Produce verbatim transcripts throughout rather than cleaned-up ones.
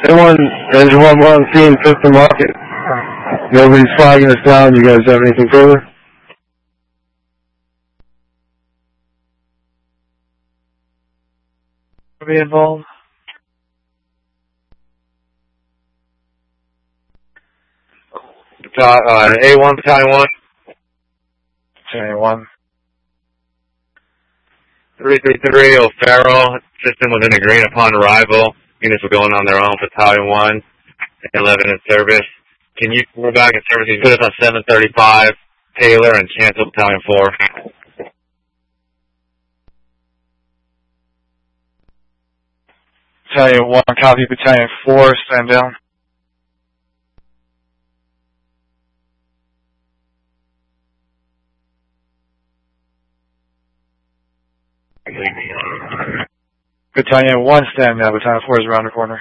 A one, engine one, one, scene, fifth and market. Nobody's flagging us down. You guys have anything further? Be involved. Uh, A one, Battalion one. Battalion one. three three three, O'Farrell. System was in agreement upon arrival. Units were going on their own. Battalion one, eleven in service. Can you go back in service? You put us on seven thirty-five, Taylor, and cancel Battalion four. Battalion one, copy. Battalion four, stand down. Battalion one, stand down. Battalion four is around the corner.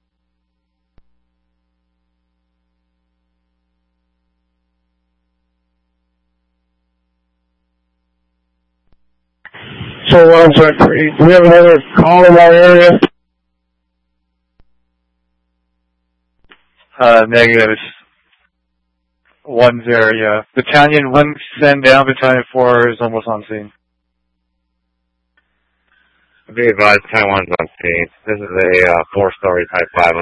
So one, sorry, do we have another call in our area? Uh, negative. One's area. Battalion one, stand down. Battalion four is almost on scene. Be advised, Battalion one's on scene. This is a uh, four-story Type five.